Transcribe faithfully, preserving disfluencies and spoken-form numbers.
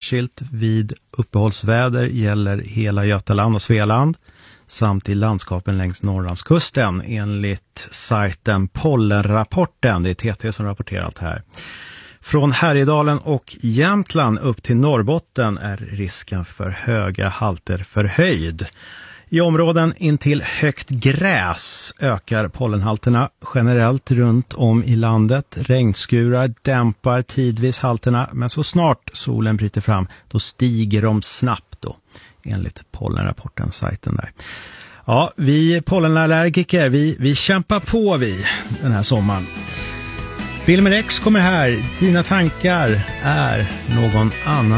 särskilt vid uppehållsväder gäller hela Götaland och Svealand samt i landskapen längs Norrlandskusten enligt sajten Pollenrapporten. Det är T T som rapporterar allt här. Från Härjedalen och Jämtland upp till Norrbotten är risken för höga halter förhöjd. I områden intill högt gräs ökar pollenhalterna generellt runt om i landet. Regnskurar dämpar tidvis halterna, men så snart solen bryter fram då stiger de snabbt då, enligt Pollenrapporten, sajten där. Ja, vi pollenallergiker, vi, vi kämpar på vi den här sommaren. Wilmer X kommer här. Dina tankar är någon annan.